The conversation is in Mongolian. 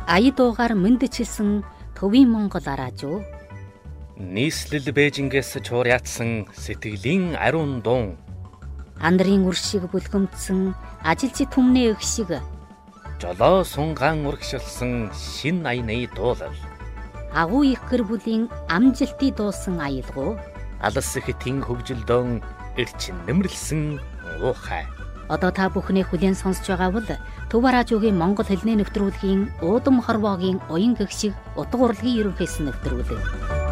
Аяд мэндчилсэн төвийн Монгол араажуу. Нийслэл Бээжингээс чуур яатсан сэтгэлийн ариун дуун. Андрын үр шиг бүлгэмдсэн ажилчид түмнээ өх шиг. Жолоо сунгаан урагшилсан шин аяны дуулал. Агуу их гэр бүлийн амжилтыг дуусан аялгуу. Алс ихтийн хөгжилдөөн эрчин нэмэрлсэн уухай. Одоо та бүхний хүлээн сонсож байгаа бол Төв араажуугийн Монгол хэлний нэвтрүүлгийн уудам хорвоогийн уян гэх шиг утга урлагийн ерөнхийсэн нэвтрүүлэг.